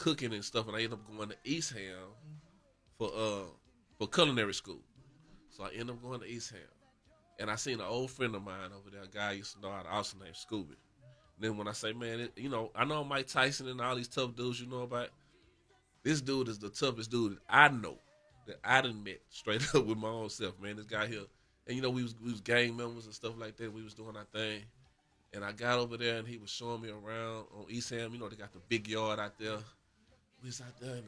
cooking and stuff, and I ended up going to East Ham for culinary school. So I ended up going to East Ham, and I seen an old friend of mine over there, a guy I used to know out of Austin named Scooby. Then when I say, man, I know Mike Tyson and all these tough dudes you know about. This dude is the toughest dude that I know that I done met straight up with my own self, man. This guy here, and we was gang members and stuff like that. We was doing our thing, and I got over there and he was showing me around on East Ham. You know they got the big yard out there. We was out there and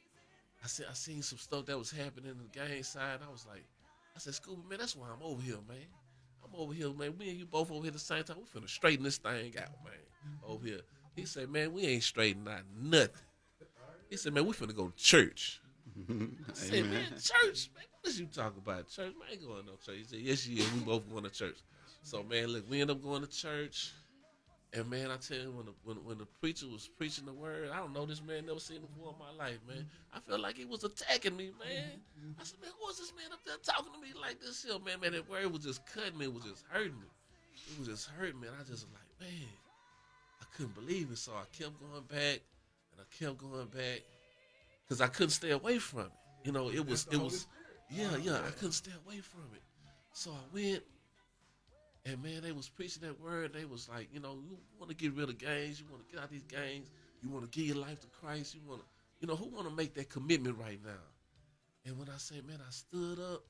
I seen some stuff that was happening in the gang side. I was like, I said, Scooby, man, that's why I'm over here, man. I'm over here, man. Me and you both over here at the same time. We finna straighten this thing out, man. Over here. He said, man, we ain't straightening out nothing. He said, man, we finna go to church. I said, man, church? Man, what is you talking about? Church? Man, I ain't going to no church. He said, yes, you is. We both going to church. So, man, look, we end up going to church. And, man, I tell you, when the preacher was preaching the word, I don't know this man, never seen him before in my life, man. I felt like he was attacking me, man. I said, man, who is this man up there talking to me like this here, man? Man, that word was just cutting me. It was just hurting me. It was just hurting me. And I just was like, man, I couldn't believe it. So I kept going back, and I kept going back, because I couldn't stay away from it. You know, it was, yeah, I couldn't stay away from it. So I went. And, man, they was preaching that word. They was like, you want to get rid of gangs. You want to get out these gangs. You want to give your life to Christ. You want to, who want to make that commitment right now? And when I say, man, I stood up.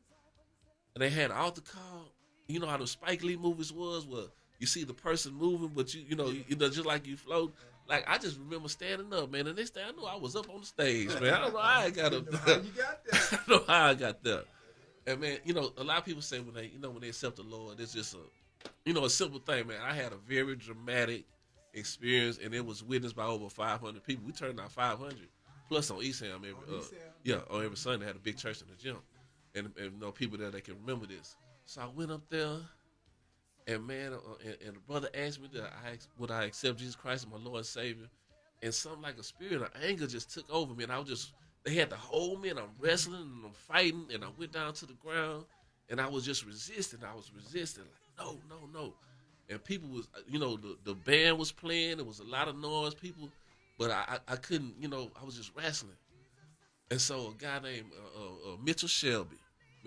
And they had an altar call. You know how the Spike Lee movies was where you see the person moving, but you know, just like you float. Like, I just remember standing up, man. And next thing I knew, I was up on the stage, man. I don't know how I got up there. I don't know how I got there. And, man, a lot of people say when they accept the Lord, it's just a simple thing, man. I had a very dramatic experience, and it was witnessed by over 500 people. We turned out 500 plus on East Ham on every Sunday. Had a big church in the gym, and people there that can remember this. So I went up there, and, man, and the brother asked me would I accept Jesus Christ as my Lord and Savior, and something like a spirit of anger just took over me, and they had to hold me, and I'm wrestling, and I'm fighting, and I went down to the ground, and I was just resisting. Like, no. And people was, the band was playing. There was a lot of noise, people, but I couldn't, I was just wrestling. And so a guy named Mitchell Shelby,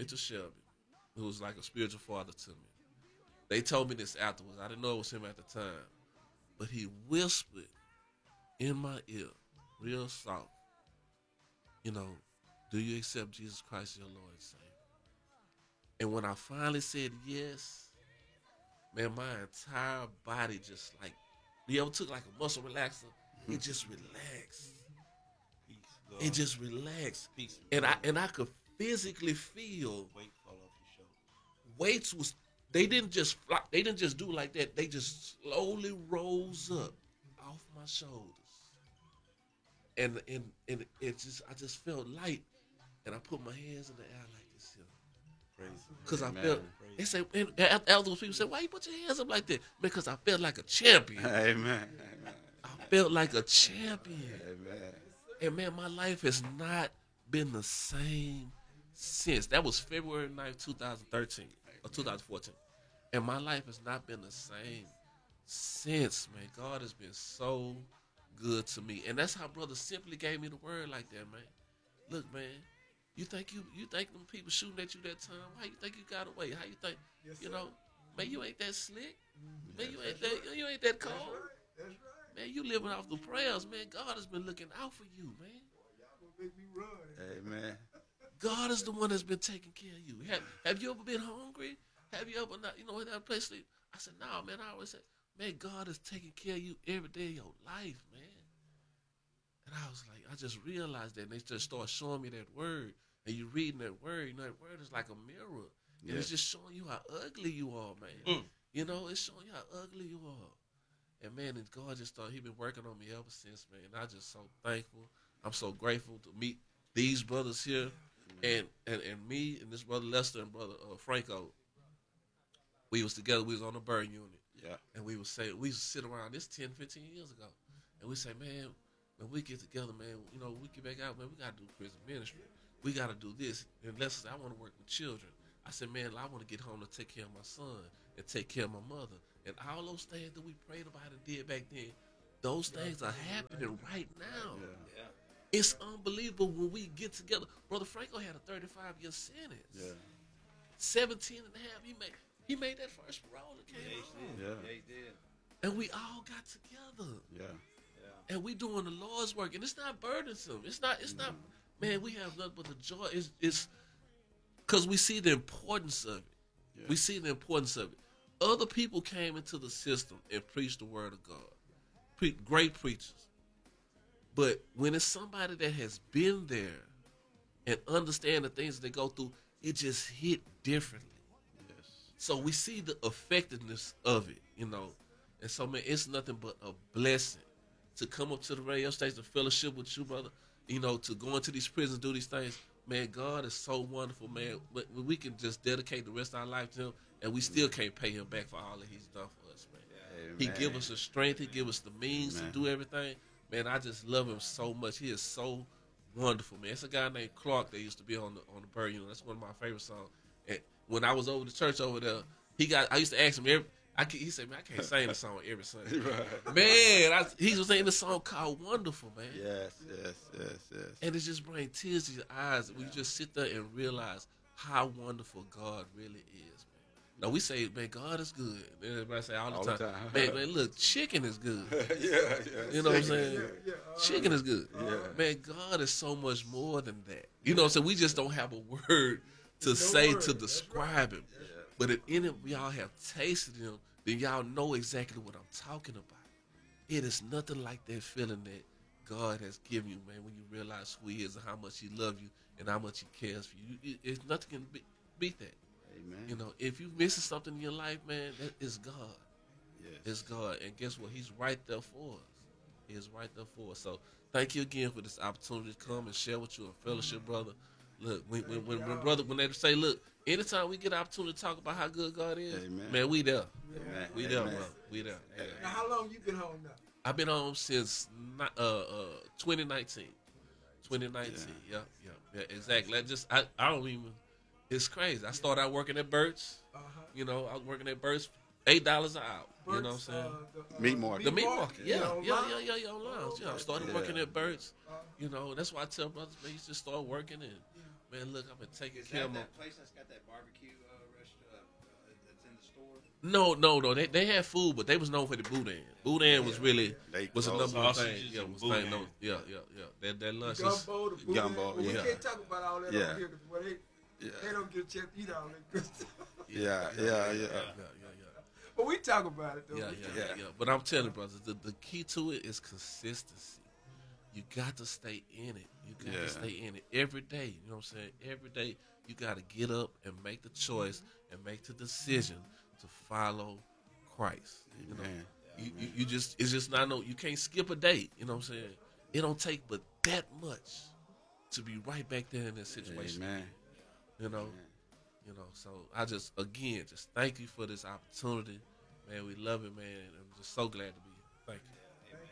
who was like a spiritual father to me, they told me this afterwards. I didn't know it was him at the time, but he whispered in my ear, real soft, do you accept Jesus Christ as your Lord and Savior? And when I finally said yes, man, my entire body just like, you ever took like a muscle relaxer? It just relaxed. Peace, it just relaxed. Peace. And I could physically feel weight fall off your shoulder. Weights was, they didn't just fly, they didn't just do like that. They just slowly rose up off my shoulders. And it just, I just felt light. And I put my hands in the air like this here. Because I felt, they say, and after those people say, why you put your hands up like that? Because I felt like a champion. Amen. I felt like a champion. Amen. And, man, my life has not been the same since. That was February 9th, 2013 or 2014. And my life has not been the same since, man. God has been so good to me. And that's how Brother Simply gave me the word like that, man. Look, man, you think them people shooting at you that time? Why you think you got away? How you think, man, you ain't that slick. Man, you ain't that cold. That's right. Man, you living off the prayers, man. God has been looking out for you, man. Y'all gonna make me run. Amen. God is the one that's been taking care of you. Have you ever been hungry? Have you ever not, had a place to sleep? I said, no, man. I always say, man, God is taking care of you every day of your life, man. And I was like, I just realized that. And they just started showing me that word. And you reading that word, that word is like a mirror. And it's just showing you how ugly you are, man. It's showing you how ugly you are. And, man, and God just thought he been working on me ever since, man. And I'm just so thankful. I'm so grateful to meet these brothers here. And me and this brother Lester and brother Franco, we was together. We was on the Bird unit. Yeah. And we used to sit around this 10, 15 years ago. And we say, man, when we get together, man, we get back out, man, we got to do prison ministry. We got to do this. And Lester said, I want to work with children. I said, man, I want to get home to take care of my son and take care of my mother. And all those things that we prayed about and did back then, Those things are happening right now. Yeah. It's unbelievable when we get together. Brother Franco had a 35-year sentence. Yeah. 17 and a half. He made that first parole that came out. Yeah. he did. And we all got together. Yeah. And we doing the Lord's work. And it's not burdensome. It's not, man, we have nothing but the joy. It's because we see the importance of it. Yeah. We see the importance of it. Other people came into the system and preached the word of God. Great preachers. But when it's somebody that has been there and understand the things that they go through, it just hit differently. Yes. So we see the effectiveness of it, you know. And so, man, it's nothing but a blessing to come up to the radio station, fellowship with you, brother, you know, to go into these prisons, do these things. Man, God is so wonderful, man. We can just dedicate the rest of our life to him, and we still can't pay him back for all that he's done for us, man. Amen. He give us the strength. He give us the means Amen. to do everything. Man, I just love him so much. He is so wonderful, man. It's a guy named Clark that used to be on the Bird. You know, that's one of my favorite songs. And when I was over the church over there, I used to ask him he said, man, I can't sing the song every Sunday. Right. Man, he was singing the song called Wonderful, man. Yes. And it just brings tears to your eyes. We just sit there and realize how wonderful God really is, man. Now, we say, man, God is good. And everybody say all the time. Man, look, chicken is good. Yeah. You know what I'm saying? Yeah. Chicken is good. Yeah. Man, God is so much more than that. You know what I'm saying? We just don't have a word to say to describe him. But if any of y'all have tasted him, then y'all know exactly what I'm talking about. It is nothing like that feeling that God has given you, man, when you realize who he is and how much he loves you and how much he cares for you. It's nothing can beat that. Amen. You know, if you're missing something in your life, man, that is God. Yes. It's God. And guess what? He's right there for us. He is right there for us. So thank you again for this opportunity to come and share with you in fellowship, brother. Look, when they say, look, anytime we get an opportunity to talk about how good God is, Amen. man, we there. Amen. We there, Amen. bro. We there. Yeah. Now, how long you been home now? I've been home since 2019. 2019. Yeah, exactly. I don't even. It's crazy. I started out working at Burt's. You know, I was working at Burt's, $8 an hour. You know what I'm saying? Meat market. The meat market. Yeah, online? yeah. Online. Yeah, I started working at Burt's. You know, that's why I tell brothers, man, you just start working and. Man, look, I've been taking care of that place that's got that barbecue restaurant that's in the store? No. They had food, but they was known for the boudin. Boudin was really was a number one thing. Sausages Yeah, and was boudin. thing. Yeah. That lunch is. Gumbo, the boudin. Gumbo, Well, we yeah. can't talk about all that Yeah. over here because they don't get a chance to eat all that good stuff. Yeah. But we talk about it, though. Yeah. But I'm telling you, brothers, the key to it is consistency. You got to stay in it. You got to stay in it every day. You know what I'm saying? Every day you got to get up and make the choice and make the decision to follow Christ. You know, you just it's just not you can't skip a day. You know what I'm saying? It don't take but that much to be right back there in that situation. Amen. You know. So I just thank you for this opportunity, man. We love it, man. I'm just so glad to be here. Thank you.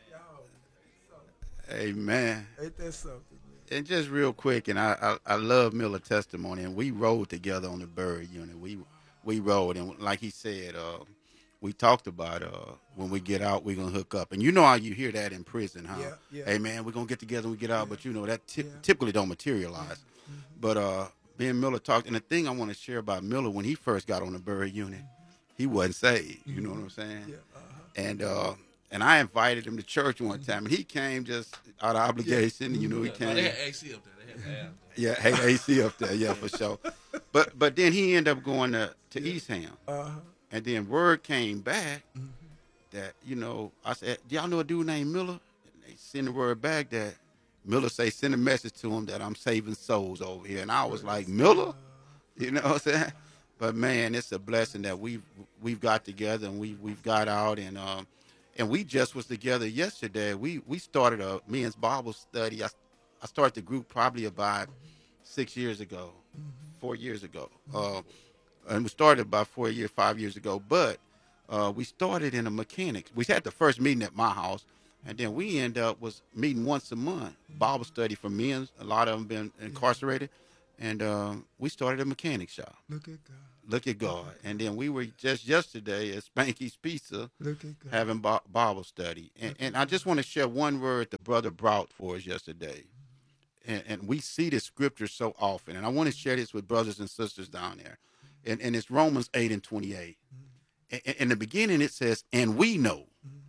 Amen. Ain't that something, man? And just real quick, and I love Miller's testimony, and we rode together on the Bird unit. We rode, and like he said, we talked about when we get out, we're going to hook up. And you know how you hear that in prison, huh? Yeah. Hey, man, we're going to get together when we get out, but you know, that typically don't materialize. But me and Miller talked, and the thing I want to share about Miller, when he first got on the Bird unit, he wasn't saved. You know what I'm saying? Yeah. And I invited him to church one time, and he came just out of obligation. You know, he came. They had AC up there. They had Yeah, hey, AC up there, yeah, for sure. But then he ended up going to Eastham. And then word came back that, you know, I said, do y'all know a dude named Miller? And they send the word back that Miller say, send a message to him that I'm saving souls over here. And I was like, Miller? You know what I'm saying? But, man, it's a blessing that we've got together and we've got out. And we just was together yesterday. We started a men's Bible study. I started the group probably about 6 years ago, 4 years ago. And we started about 5 years ago. But we started in a mechanics. We had the first meeting at my house. And then we end up was meeting once a month, Bible study for men. A lot of them been incarcerated. And we started a mechanic shop. Look at God. Look at God. And then we were just yesterday at Spanky's Pizza having Bible study. And I just want to share one word the brother brought for us yesterday. And we see this scripture so often. And I want to share this with brothers and sisters down there. And it's Romans 8:28. In the beginning, it says, and we know.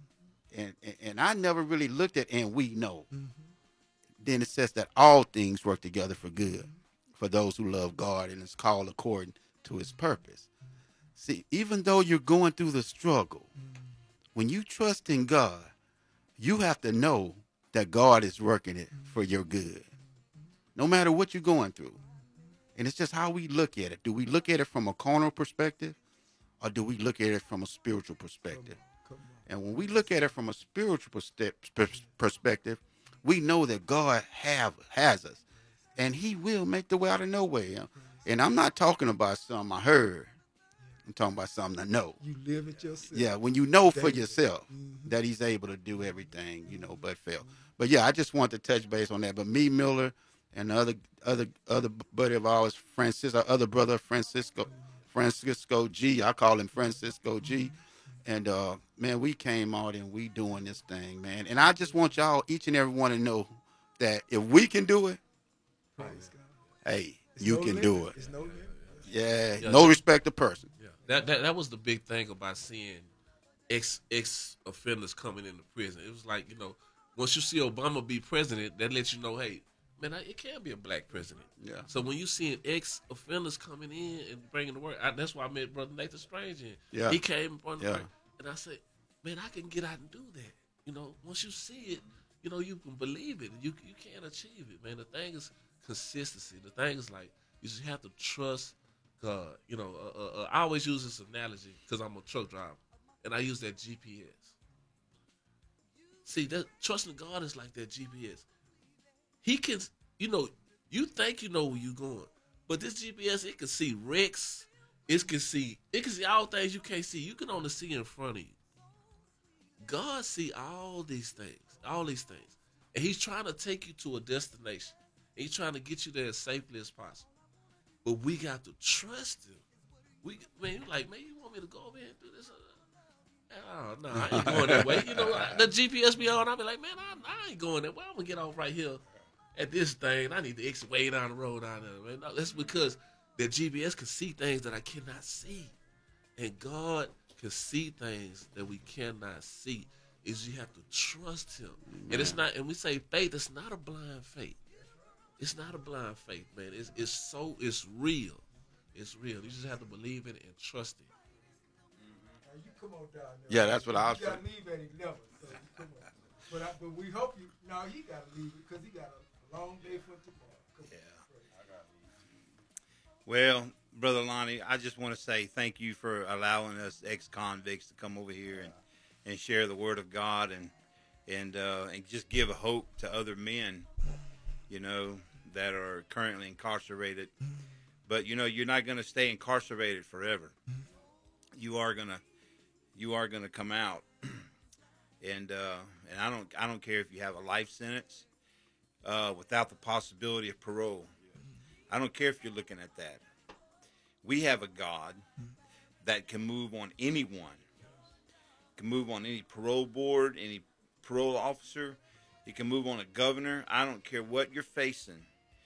And I never really looked at and we know. Then it says that all things work together for good for those who love God and is called according to his purpose. See, even though you're going through the struggle, when you trust in God, you have to know that God is working it for your good, no matter what you're going through. And it's just how we look at it. Do we look at it from a carnal perspective, or do we look at it from a spiritual perspective? And when we look at it from a spiritual perspective, we know that God has us, and he will make the way out of no way. And I'm not talking about something I heard. I'm talking about something I know. You live it yourself. Yeah, when you know for yourself that he's able to do everything, but fail. But yeah, I just want to touch base on that. But me, Miller, and the other buddy of ours, our other brother, Francisco G. I call him Francisco G. And, man, we came out and we doing this thing, man. And I just want y'all, each and every one, to know that if we can do it, hey, you can do it. It's no limit. Yeah, no respect to person. Yeah. That was the big thing about seeing ex offenders coming into prison. It was like, once you see Obama be president, that lets you know, hey, man, it can be a black president. Yeah. So when you seeing ex offenders coming in and bringing the word, that's why I met Brother Nathan Strange in. Yeah. He came on the and I said, man, I can get out and do that. Once you see it, you can believe it. You can achieve it, man. The thing is consistency. The thing is like you just have to trust God. I always use this analogy because I'm a truck driver, and I use that GPS. See, that trusting God is like that GPS. He can, you think you know where you're going, but this GPS, it can see wrecks. It can see all things you can't see. You can only see in front of you. God see all these things, and he's trying to take you to a destination. He's trying to get you there as safely as possible. But we got to trust him. You want me to go over here and do this? Oh, no, I ain't going that way. The GPS be on. I be like, man, I ain't going that way. I'm going to get off right here at this thing. I need to exit way down the road down there, man. No, that's because the GPS can see things that I cannot see. And God can see things that we cannot see. You have to trust him. And it's not, and we say faith, it's not a blind faith. It's not a blind faith, man. It's real. It's real. You just have to believe in it and trust it. You come on down there. Yeah, that's what I was saying. You got to leave at 11, so you come on. But we hope you. No, he got to leave because he got a long day for tomorrow. Well, Brother Lonnie, I just want to say thank you for allowing us ex-convicts to come over here and share the Word of God and just give a hope to other men, that are currently incarcerated. But you're not going to stay incarcerated forever. You are gonna come out, and I don't care if you have a life sentence without the possibility of parole. I don't care if you're looking at that. We have a God that can move on anyone. Can move on any parole board, any parole officer. He can move on a governor. I don't care what you're facing.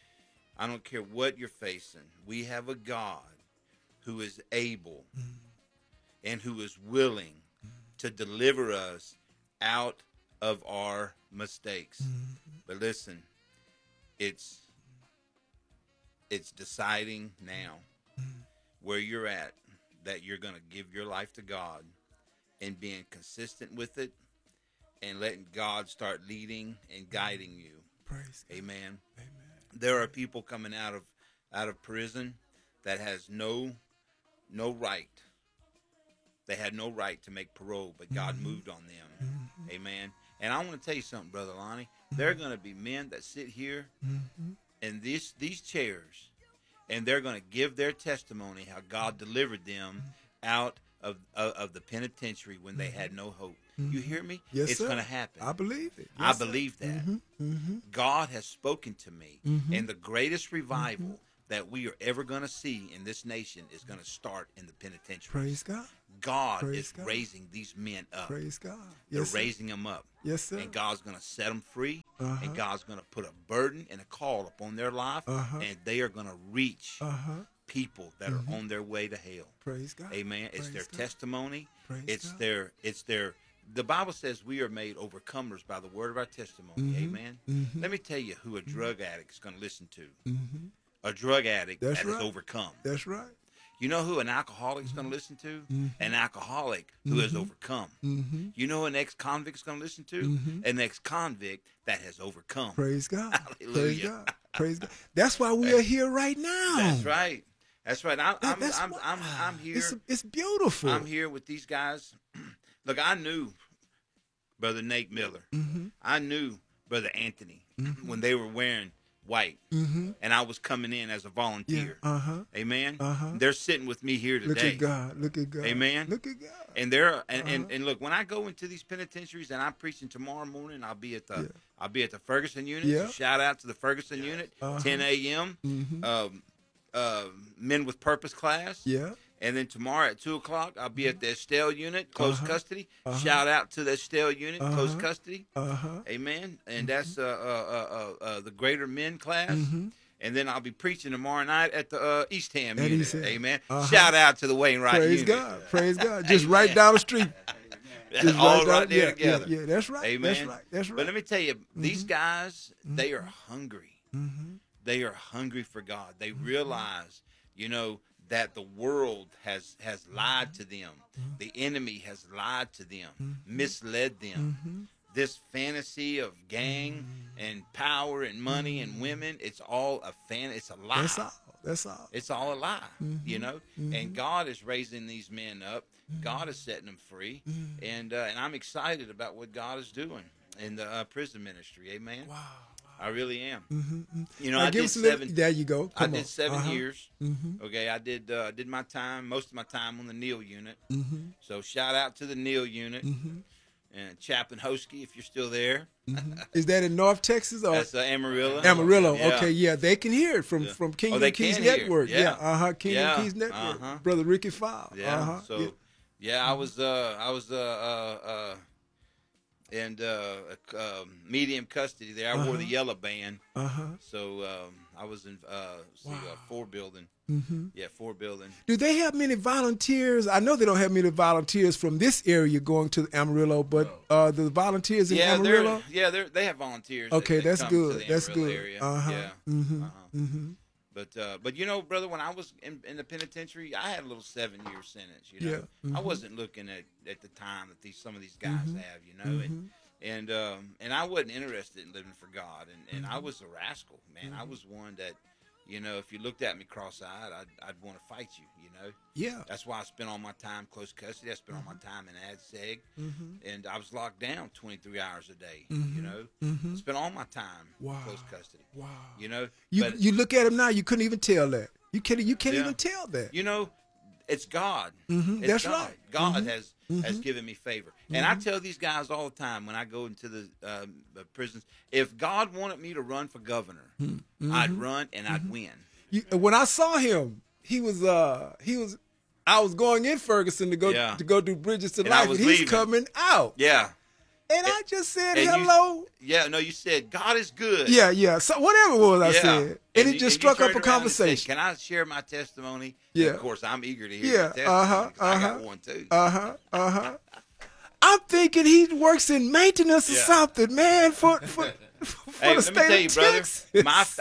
We have a God who is able and who is willing to deliver us out of our mistakes. But listen, it's deciding now where you're at that you're going to give your life to God and being consistent with it and letting God start leading and guiding you. Praise Amen. Amen. There are people coming out of prison that has no right. They had no right to make parole, but God moved on them. Amen. And I want to tell you something, Brother Lonnie. There are going to be men that sit here in these chairs, and they're going to give their testimony how God delivered them out of the penitentiary when they had no hope. You hear me? Yes, it's going to happen. I believe it. I believe that. God has spoken to me, and the greatest revival that we are ever going to see in this nation is going to start in the penitentiary. Praise God. God Praise is God. raising these men up. Praise God. They're Yes, sir. raising them up. Yes, sir. And God's going to set them free. Uh-huh. And God's going to put a burden and a call upon their life. Uh-huh. And they are going to reach Uh-huh. people that are on their way to hell. Praise God. Amen. It's Praise their God. testimony. Praise It's God. their the Bible says we are made overcomers by the word of our testimony. Amen. Let me tell you who a drug addict is going to listen to. A drug addict That's that right. has overcome. That's right. You know who an alcoholic is going to listen to? An alcoholic who has overcome. You know who an ex-convict is going to listen to? An ex-convict that has overcome. Praise God. Praise Hallelujah. God. Praise God. That's why we are here right now. That's right. That's right. That's I'm why. here. It's beautiful. I'm here with these guys. Look, I knew Brother Nate Miller. I knew Brother Anthony when they were wearing white, and I was coming in as a volunteer. Yeah. Uh-huh. Amen. Uh-huh. They're sitting with me here Look today. at God. Look at God. Amen. Look at God. And they're and look, when I go into these penitentiaries and I'm preaching tomorrow morning, I'll be at the Ferguson unit. Yeah. So shout out to the Ferguson unit, 10 a.m. Men with Purpose class. Yeah. And then tomorrow at 2:00, I'll be at the Estelle unit, close custody. Shout out to the Estelle unit, close custody. Amen. And that's the Greater Men class. And then I'll be preaching tomorrow night at the Eastham At unit. Eastham. Amen. Shout out to the Wainwright Praise unit. God. Praise God. Just right down the street. Just All right down- there yeah, together. Yeah, that's right. Amen. That's right. That's right. But let me tell you, these guys, they are hungry. They are hungry for God. They realize, that the world has lied to them. The enemy has lied to them, misled them. This fantasy of gang and power and money and women, it's all a it's a lie. That's all. That's all. It's all a lie, And God is raising these men up. God is setting them free, and I'm excited about what God is doing in the prison ministry. Amen. Wow. I really am. Now, I give did us a little- 7. There you go. I Come did on. 7 years. Okay, I did my time, most of my time on the Neal unit. So shout out to the Neal unit and Chaplain Hosky if you're still there. Is that in North Texas or That's Amarillo. Amarillo? Yeah. Okay, yeah, they can hear it from King Oh, and they Keys can hear it. Network. Yeah. King Yeah. and Keys Network. Uh-huh. Brother Ricky Fowle. Yeah. Yeah. I was in medium custody there. I wore the yellow band. So I was in 4 building. Yeah, 4 building. Do they have many volunteers? I know they don't have many volunteers from this area going to Amarillo, but the volunteers in Amarillo? They have volunteers. Okay, that that's come to good. the That's Amarillo good. Area. Uh-huh. But brother, when I was in the penitentiary, I had a little 7-year sentence. I wasn't looking at the time that some of these guys have. And I wasn't interested in living for God. And I was a rascal, man. I was one that, if you looked at me cross-eyed, I'd want to fight you. Yeah. That's why I spent all my time close custody. I spent all my time in ADSEG, and I was locked down 23 hours a day. I spent all my time close custody. Wow. But you look at him now, you couldn't even tell that. You can't even tell that. It's God. It's That's God. right. God has given me favor. And I tell these guys all the time when I go into the prisons, if God wanted me to run for governor, I'd run and I'd win. When I saw him, he was I was going in Ferguson to go do Bridges to And I Life, was and he's leaving. coming out. Yeah. And I just said and hello. You said God is good. Yeah. So whatever it was I said. And it you- just and you struck up a turned around and said, conversation. Can I share my testimony? Yeah. And of course, I'm eager to hear Yeah, your testimony. 'Cause I got uh-huh. one too. I'm thinking he works in maintenance or Yeah. something, man, for Hey, the let me tell you, state of brother. Texas.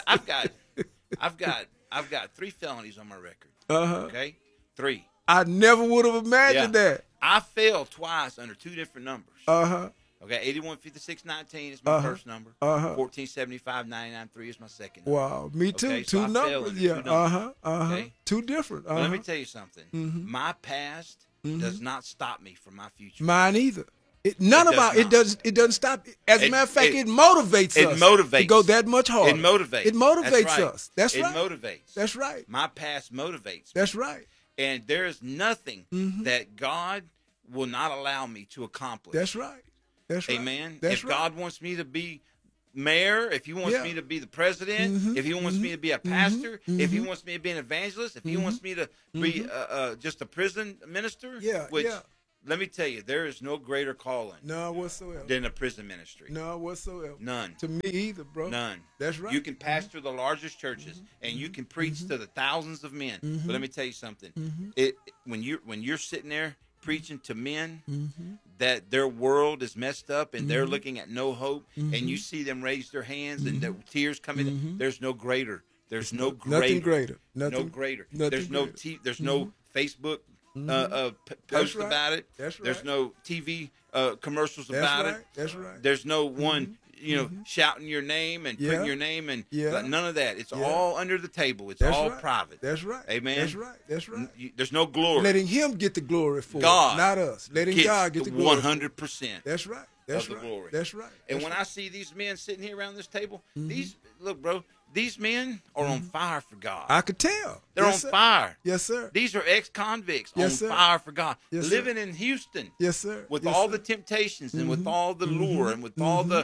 I've got 3 felonies on my record. Uh-huh. Okay, 3. I never would have imagined that. I failed twice under 2 different numbers. Uh-huh. Okay, 815619 is my first number. 147599.3 is my second number. Wow, me too. Okay, so I Two failed numbers. under Yeah. 2 numbers. Okay? Two different. But let me tell you something. Mm-hmm. My past does not stop me from my future. Mine either. None of our it doesn't stop. As a matter of fact, it motivates It us. motivates. to go that much harder. It motivates. It motivates That's right. us. That's right. It motivates. That's right. My past motivates. That's right. And there is nothing that God will not allow me to accomplish. That's right. That's right. Amen. That's If right. God wants me to be mayor, if he wants me to be the president, if he wants me to be a pastor, if he wants me to be an evangelist, if he wants me to be just a prison minister, let me tell you, there is no greater calling than a prison ministry. No whatsoever. None. To me either, bro. None. That's right. You can pastor the largest churches and you can preach to the thousands of men. But let me tell you something. When you're sitting there preaching to men that their world is messed up and they're looking at no hope, and you see them raise their hands and their tears coming in, there's no greater. There's no greater. Nothing greater. No greater. There's no there's no Facebook post about it. That's right. There's no TV commercials about it. That's right. There's no one shouting your name and putting your name and none of that. It's all under the table. It's all private. That's right. Amen. That's right. That's right. There's no glory. Letting him get the glory for God, it, not us. Letting God get the glory. 100%. That's right. That's of right. the glory. That's right. And when I see these men sitting here around this table, look, bro, these men are on fire for God. I could tell. They're on fire. Yes, sir. These are ex-convicts on sir. fire for God. Yes, living in Houston. Yes, sir. With Yes, all sir. the temptations and with all the lure and with all the,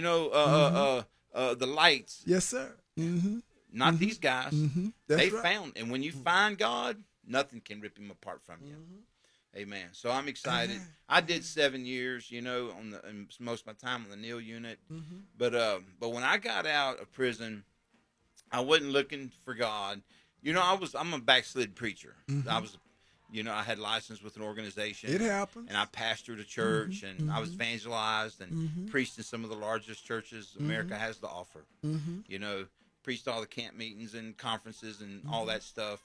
the lights. Yes, sir. Not these guys. That's They right. found, and when you find God, nothing can rip him apart from you. Amen. So I'm excited. I did 7 years, and most of my time on the NIL unit. But when I got out of prison, I wasn't looking for God. I'm a backslid preacher. I was, I had license with an organization. It happens. And I pastored a church, and I was evangelized and preached in some of the largest churches America has to offer. Preached all the camp meetings and conferences and all that stuff,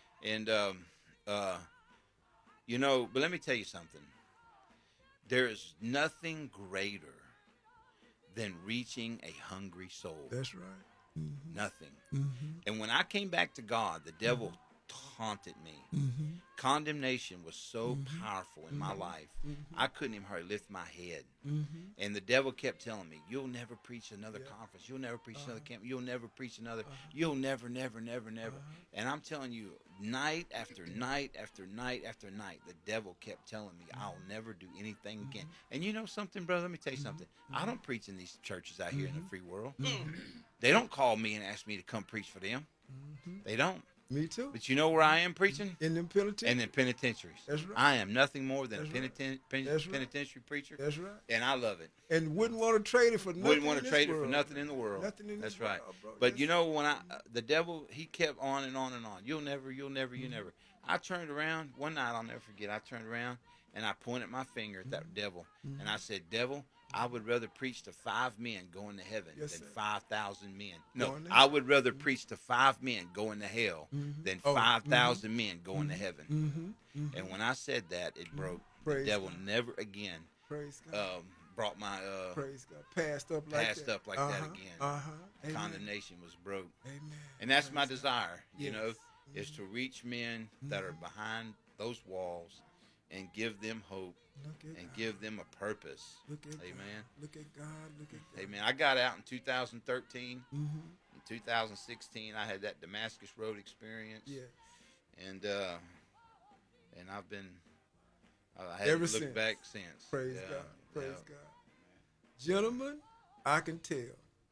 but let me tell you something. There is nothing greater than reaching a hungry soul. That's right. Nothing. And when I came back to God, the devil taunted me. Condemnation was so powerful in my life, I couldn't even hardly lift my head. And the devil kept telling me, you'll never preach another conference. You'll never preach another camp. You'll never preach another. You'll never. And I'm telling you, night after night after night after night, the devil kept telling me, I'll never do anything again. And you know something, brother? Let me tell you something. I don't preach in these churches out here in the free world. They don't call me and ask me to come preach for them. They don't. Me too. But you know where I am preaching? In them penitentiaries. In the penitentiaries. That's right. I am nothing more than That's a right. penitentiary preacher. That's right. And I love it. And wouldn't want to trade it for nothing. Wouldn't want in to this trade it world. for nothing in the world. Nothing in this That's right. world, bro. But Yes. you know, when the devil, he kept on and on and on. You'll never. I turned around one night. I'll never forget. I turned around and I pointed my finger at that devil, and I said, "Devil, I would rather preach to 5 men going to heaven Yes, than sir. 5,000 men. No, Going to I would rather preach to 5 men going to hell than Oh, 5,000 men going to heaven." And when I said that, it broke. Praise the devil God. never again Praise God. brought my Praise God. Passed up like passed that. up like that again. Amen. Condemnation was broke. Amen. And that's my desire, Yes. is to reach men that are behind those walls and give them hope Look at and God. give them a purpose. Look at Amen. God. Look at God. Look at God. Amen. I got out in 2013. Mm-hmm. In 2016, I had that Damascus Road experience. Yeah. And I've been, I haven't Ever looked since. back since. Praise Yeah, God. Praise yeah. God. Gentlemen, I can tell.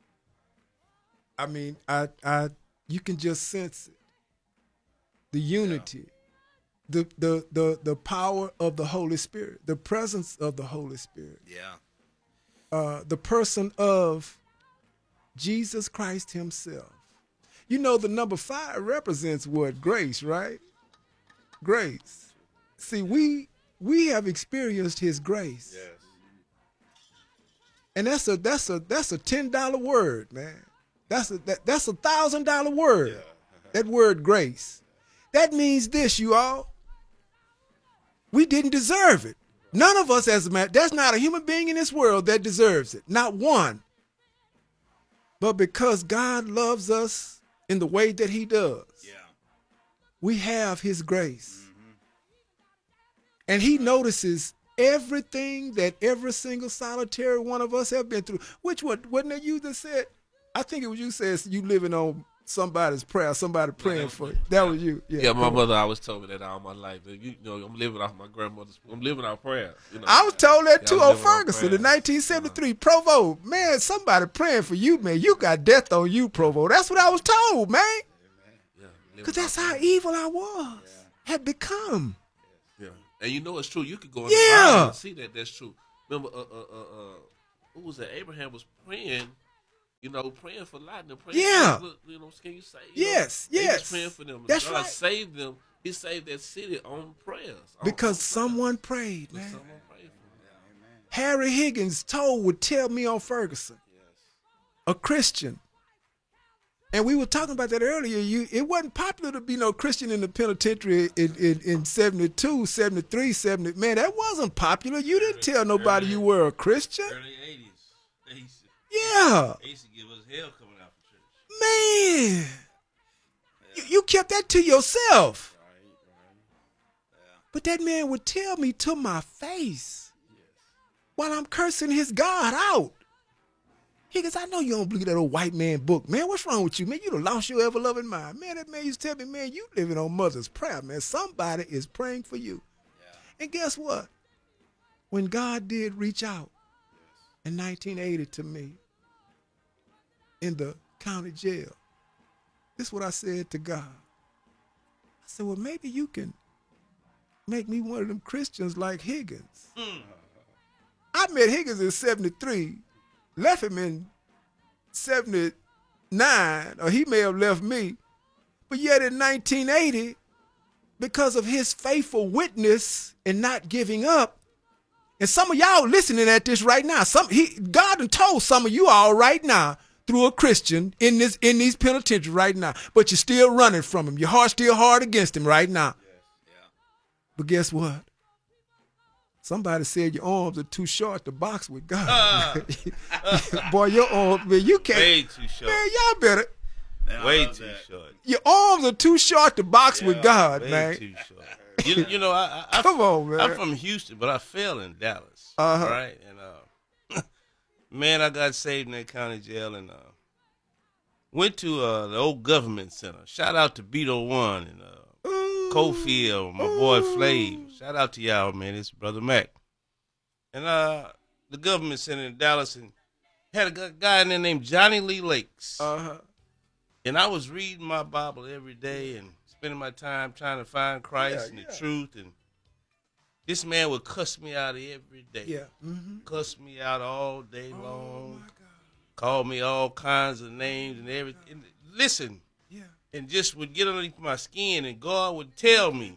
I mean, you can just sense it. The unity, the power of the Holy Spirit, the presence of the Holy Spirit, Yeah. the person of Jesus Christ himself. You know, the number 5 represents what? Grace, right? Grace. See, we have experienced his grace. Yes. And that's a $10 word, man. That's a $1,000 word. Yeah. That word grace. That means this, you all. We didn't deserve it. None of us, as a matter, there's not a human being in this world that deserves it. Not one. But because God loves us in the way that he does, Yeah. we have his grace. And he notices everything that every single solitary one of us have been through. Which one? Wasn't it you that said? I think it was you said you living on somebody's prayer, somebody praying for you. That was you. Yeah, my mother always told me that all my life. You know, I'm living off my grandmother's. I'm living off prayer. You know, I was told that too I'm on living off Ferguson in prayer. 1973. Provo, man, somebody praying for you, man. You got death on you, Provo. That's what I was told, man. Yeah, Because that's how evil I was, had become. Yeah, and you know it's true. You could go in Yeah. the Bible and see that that's true. Remember, who was that? Abraham was praying. You know, praying for Lot and praying. Yeah. For, you know, can you say? Yes, He yes. was praying for them. That's God right. saved them. He saved that city on prayers. Because someone prayed, man. Someone prayed for them. Harry Higgins would tell me on Ferguson, a Christian. And we were talking about that earlier. It wasn't popular to be no Christian in the penitentiary in 72, 73, 70. Man, that wasn't popular. You didn't tell nobody you were a Christian. Early 80s. They used to, Yeah. they used to give us hell coming out from church. Man. You kept that to yourself. But that man would tell me to my face while I'm cursing his God out. He goes, I know you don't believe that old white man book. Man, what's wrong with you, man? You done lost your ever-loving mind. Man, that man used to tell me, man, you living on mother's prayer, man. Somebody is praying for you. Yeah. And guess what? When God did reach out in 1980 to me in the county jail, this is what I said to God. I said, well, maybe you can make me one of them Christians like Higgins. I met Higgins in 73. Left him in 79, or he may have left me. But yet in 1980, because of his faithful witness and not giving up, and some of y'all listening at this right now, God done told some of you all right now through a Christian in these penitentiaries right now, but you're still running from him. Your heart's still hard against him right now. But guess what? Somebody said your arms are too short to box with God. Boy, your arms, man, you can't. Way too short. Man, y'all better. Way too short. Your arms are too short to box with God, Way man. too short. You know, I Come on, man. I'm from Houston, but I fell in Dallas. Uh-huh. Right? And man, I got saved in that county jail and went to the old government center. Shout out to Beto One and Cofield, my boy Flav. Shout out to y'all, man. It's Brother Mac. And the government center in Dallas and had a guy in there named Johnny Lee Lakes. And I was reading my Bible every day and spending my time trying to find Christ and the truth. And this man would cuss me out every day. Yeah. Mm-hmm. Cuss me out all day long. My God. Call me all kinds of names and everything. And listen. Yeah. And just would get underneath my skin, and God would tell me,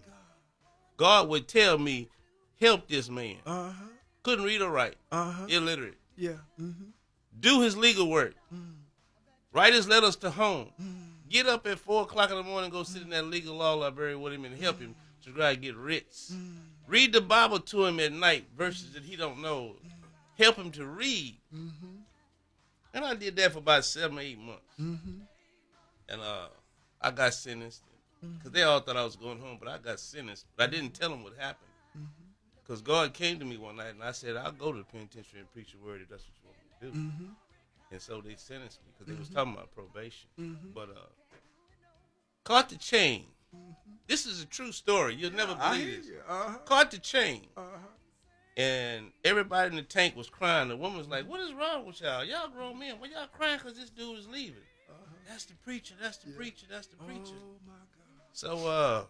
help this man. Couldn't read or write. Illiterate. Yeah. Mm-hmm. Do his legal work. Write his letters to home. Get up at 4 o'clock in the morning, go sit in that legal law library with him and help him to try to get writs. Read the Bible to him at night, verses that he don't know. Help him to read. And I did that for about 7 or 8 months. And I got sentenced because they all thought I was going home, but I got sentenced. But I didn't tell them what happened because God came to me one night and I said, I'll go to the penitentiary and preach the word if that's what you want me to do. And so they sentenced me because they was talking about probation. But caught the chain. This is a true story. You'll never believe this. Caught the chain. And everybody in the tank was crying. The woman was like, what is wrong with y'all? Y'all grown men. Why y'all crying because this dude is leaving? That's the preacher. That's the preacher. That's the preacher. Oh, my God. So,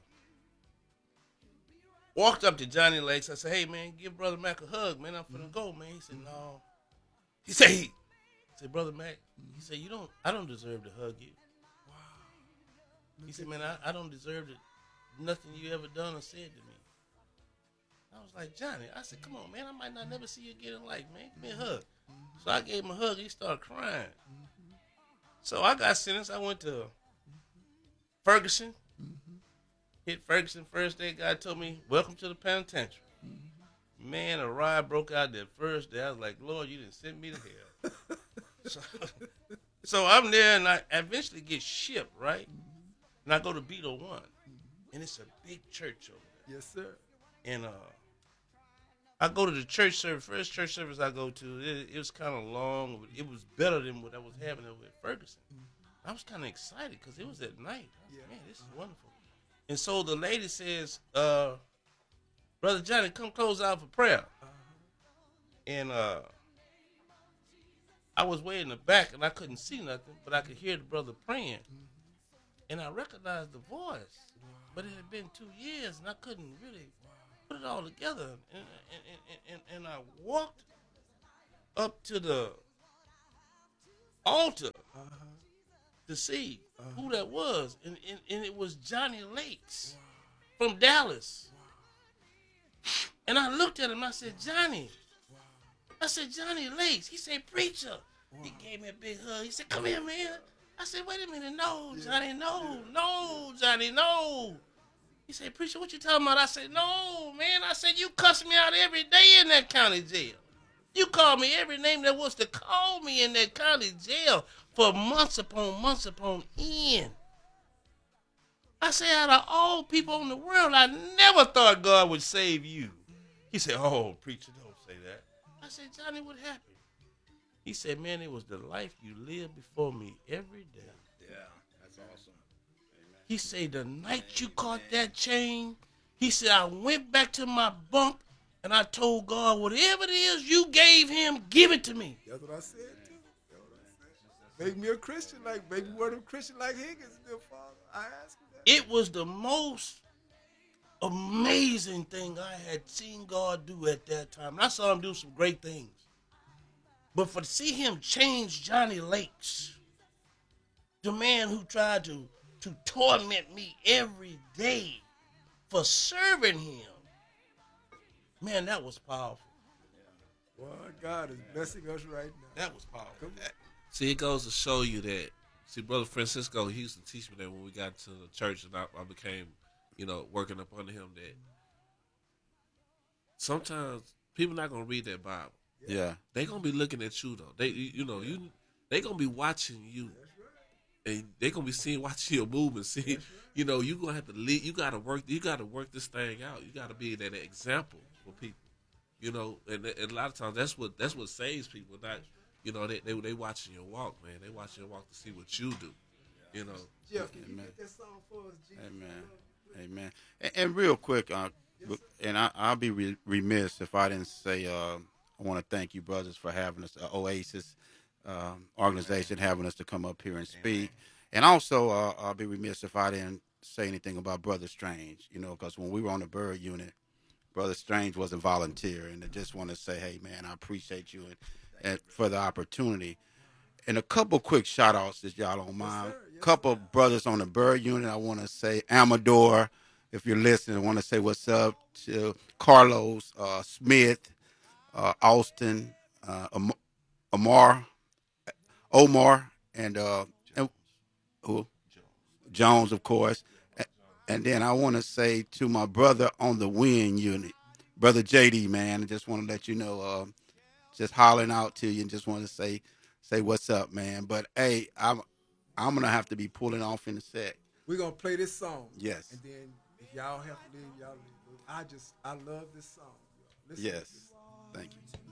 walked up to Johnny Lakes. I said, hey, man, give Brother Mac a hug, man. I'm finna go, man. He said, no. He said, Brother Mac, he said, I don't deserve to hug you. Wow. He said, man, I don't deserve nothing you ever done or said to me. I was like, Johnny, I said, come on, man. I might not never see you again in life, man. Give me a hug. So I gave him a hug. He started crying. So I got sentenced. I went to Ferguson. Hit Ferguson first day. God told me, welcome to the penitentiary. Man, a riot broke out that first day. I was like, Lord, you didn't send me to hell. So I'm there, and I eventually get shipped, right? And I go to Beto One. And it's a big church over there. Yes, sir. And I go to the church service. First church service I go to, it was kind of long. It was better than what I was having over at Ferguson. I was kind of excited because it was at night. I said, man, this is wonderful. And so the lady says, Brother Johnny, come close out for prayer. And I was way in the back and I couldn't see nothing, but I could hear the brother praying. And I recognized the voice. But it had been 2 years and I couldn't really put it all together. And I walked up to the altar to see who that was. And it was Johnny Lakes from Dallas. And I looked at him and I said, Johnny. I said, Johnny Lakes. He said, preacher. He gave me a big hug. He said, come here, man. I said, wait a minute. No, Johnny, no, Johnny, no. He said, preacher, what you talking about? I said, no, man. I said, you cuss me out every day in that county jail. You called me every name that was to call me in that county jail for months upon end. I said, out of all people in the world, I never thought God would save you. He said, oh, preacher, don't say that. I said, Johnny, what happened? He said, man, it was the life you lived before me every day. Yeah, that's awesome. Amen. He said, the night you caught that chain, he said, I went back to my bunk and I told God, whatever it is you gave him, give it to me. That's what I said, too. That's what I said. Make me a Christian, make me one of them Christian like Higgins, dear Father. I asked him that. It was the most amazing thing I had seen God do at that time. And I saw him do some great things. But to see him change Johnny Lakes, the man who tried to torment me every day for serving him, man, that was powerful. Boy, God is blessing us right now. That was powerful. See, it goes to show you that. See, Brother Francisco, he used to teach me that when we got to the church and I became, working up under him, that sometimes people not going to read that Bible. Yeah. They going to be looking at you, though. They going to be watching you. And they going to be watching your movement. See, you going to have to lead. You got to work this thing out. You got to be that example for people. And a lot of times that's what saves people. Not, they watching your walk, man. They watching your walk to see what you do. Jeff, can you get that song for us, Jesus? Amen. And real quick, and I'll be remiss if I didn't say I want to thank you, brothers, for having us, Oasis organization, having us to come up here and speak. And also, I'll be remiss if I didn't say anything about Brother Strange, because when we were on the Bird unit, Brother Strange was a volunteer. And I just want to say, hey, man, I appreciate you and for the opportunity. And a couple quick shout-outs, if y'all don't mind. Yes, Couple brothers on the Bird unit. I want to say Amador, if you're listening, I want to say what's up to Carlos Smith, Austin, Omar, and who? Jones, of course. And then I want to say to my brother on the Win unit, Brother JD, man, I just want to let you know, just hollering out to you and just want to say what's up, man. But hey, I'm gonna have to be pulling off in a sec. We're gonna play this song. Yes. And then if y'all have to leave, y'all leave. I love this song. Listen to Yes. this. Thank you.